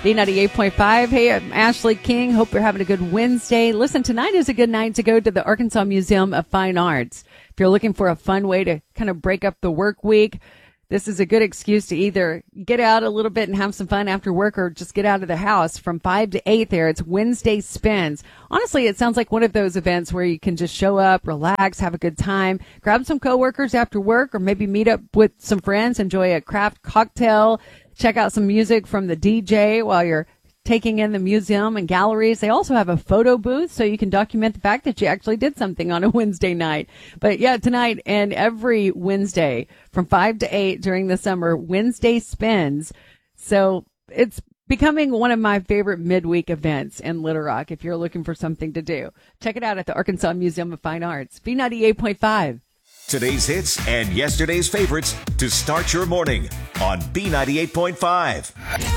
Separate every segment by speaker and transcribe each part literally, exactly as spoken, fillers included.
Speaker 1: B ninety-eight point five. Hey, I'm Ashley King. Hope you're having a good Wednesday. Listen, tonight is a good night to go to the Arkansas Museum of Fine Arts. If you're looking for a fun way to kind of break up the work week, this is a good excuse to either get out a little bit and have some fun after work or just get out of the house. From five to eight there, it's Wednesday Spins. Honestly, it sounds like one of those events where you can just show up, relax, have a good time, grab some coworkers after work, or maybe meet up with some friends, enjoy a craft cocktail, check out some music from the D J while you're taking in the museum and galleries. They also have a photo booth so you can document the fact that you actually did something on a Wednesday night. But yeah, tonight and every Wednesday from five to eight during the summer, Wednesday Spins. So it's becoming one of my favorite midweek events in Little Rock if you're looking for something to do. Check it out at the Arkansas Museum of Fine Arts. B ninety-eight point five.
Speaker 2: Today's hits and yesterday's favorites to start your morning on B ninety-eight point five.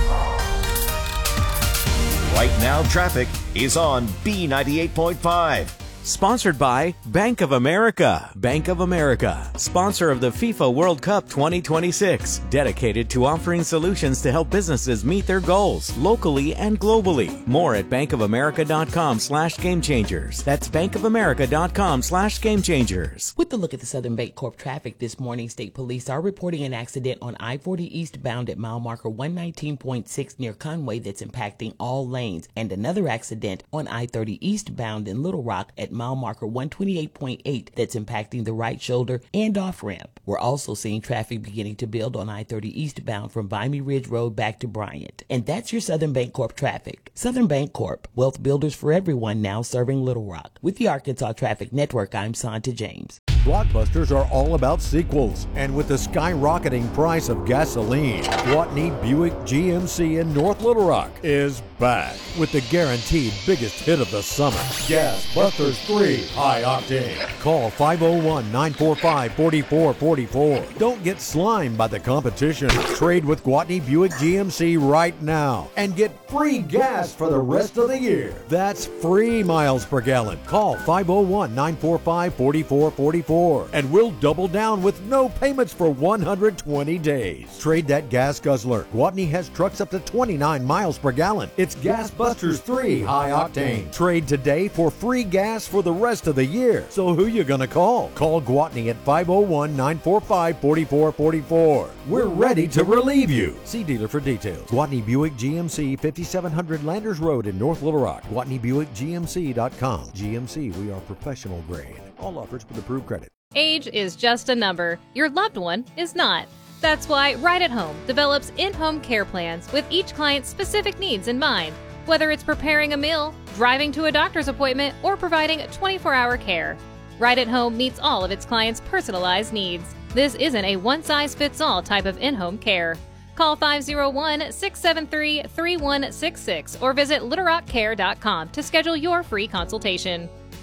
Speaker 2: Right now, traffic is on B ninety-eight point five.
Speaker 3: Sponsored by Bank of America. Bank of America, sponsor of the FIFA World Cup twenty twenty-six, dedicated to offering solutions to help businesses meet their goals locally and globally. More at bankofamerica.com slash game changers. That's bankofamerica.com slash game changers.
Speaker 4: With the look at the Southern Bancorp traffic this morning, state police are reporting an accident on I forty eastbound at mile marker one nineteen point six near Conway that's impacting all lanes, and another accident on I thirty eastbound in Little Rock at mile marker one twenty-eight point eight that's impacting the right shoulder and off ramp. We're also seeing traffic beginning to build on I thirty eastbound from Vimy Ridge Road back to Bryant. And that's your Southern Bancorp traffic. Southern Bancorp, wealth builders for everyone, now serving Little Rock. With the Arkansas Traffic Network, I'm Santa James.
Speaker 5: Blockbusters are all about sequels, and with the skyrocketing price of gasoline, Gwatney Buick G M C in North Little Rock is back with the guaranteed biggest hit of the summer, Gas Busters three High Octane. Call five oh one, nine four five, four four four four. Don't get slimed by the competition. Trade with Gwatney Buick G M C right now and get free gas for the rest of the year. That's free miles per gallon. Call five oh one, nine four five, four four four four and we'll double down with no payments for one hundred twenty days. Trade that gas guzzler. Gwatney has trucks up to twenty-nine miles per gallon. It's Gas Busters three High Octane. Trade today for free gas for the rest of the year. So who you gonna call? Call Gwatney at five oh one, nine four five, four four four four. We're ready to relieve you. See dealer for details. Gwatney Buick G M C, fifty-seven hundred Landers Road in North Little Rock. Gwatney Buick G M C dot com. G M C, we are professional grade. All offers with approved credit.
Speaker 6: Age is just a number. Your loved one is not. That's why Right at Home develops in-home care plans with each client's specific needs in mind. Whether it's preparing a meal, driving to a doctor's appointment, or providing twenty-four hour care, Right at Home meets all of its clients' personalized needs. This isn't a one-size-fits-all type of in-home care. Call five oh one, six seven three, three one six six or visit little rock care dot com to schedule your free consultation.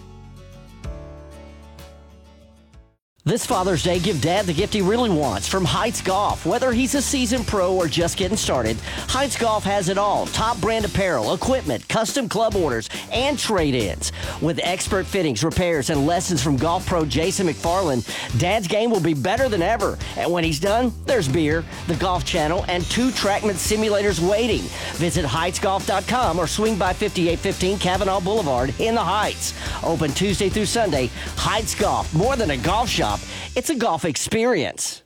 Speaker 7: This Father's Day, give Dad the gift he really wants from Heights Golf. Whether he's a seasoned pro or just getting started, Heights Golf has it all. Top brand apparel, equipment, custom club orders, and trade-ins. With expert fittings, repairs, and lessons from golf pro Jason McFarland, Dad's game will be better than ever. And when he's done, there's beer, the Golf Channel, and two TrackMan simulators waiting. Visit heights golf dot com or swing by fifty-eight fifteen Cavanaugh Boulevard in the Heights. Open Tuesday through Sunday, Heights Golf, more than a golf shop. It's a golf experience.